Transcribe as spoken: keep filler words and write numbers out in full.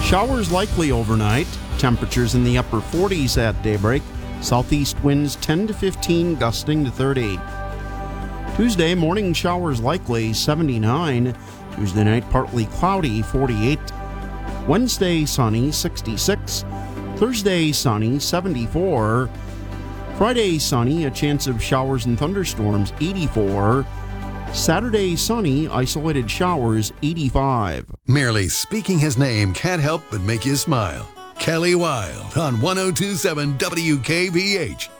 Showers likely overnight. Temperatures in the upper forties at daybreak. Southeast winds ten to fifteen, gusting to thirty. Tuesday, morning showers likely, seventy-nine. Tuesday night, partly cloudy, forty-eight. Wednesday, sunny, sixty-six. Thursday, sunny, seventy-four. Friday, sunny, a chance of showers and thunderstorms, eighty-four. Saturday, sunny, isolated showers, eighty-five. Merely speaking his name can't help but make you smile. Kelly Wild on one oh two point seven W K B H.